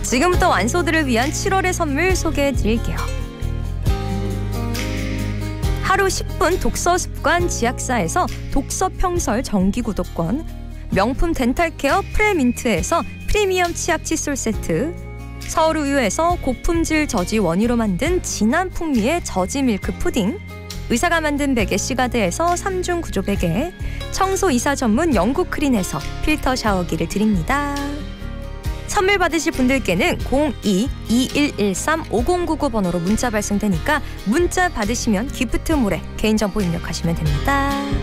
지금부터 완소들을 위한 7월의 선물 소개해드릴게요. 하루 10분 독서 습관 지약사에서 독서 평설 정기 구독권, 명품 덴탈케어 프레민트에서 프리미엄 치약 칫솔 세트, 서울우유에서 고품질 저지 원유로 만든 진한 풍미의 저지 밀크 푸딩, 의사가 만든 베개 시가드에서 3중 구조 베개, 청소 이사 전문 영국 크린에서 필터 샤워기를 드립니다. 선물 받으실 분들께는 02-2113-5099번호로 문자 발송되니까 문자 받으시면 기프트몰에 개인정보 입력하시면 됩니다.